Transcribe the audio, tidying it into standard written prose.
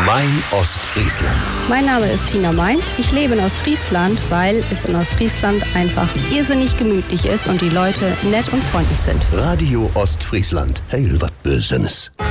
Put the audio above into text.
Mein Ostfriesland. Mein Name ist Tina Mainz. Ich lebe in Ostfriesland, weil es in Ostfriesland einfach irrsinnig gemütlich ist und die Leute nett und freundlich sind. Radio Ostfriesland. Heil wat Bösenes.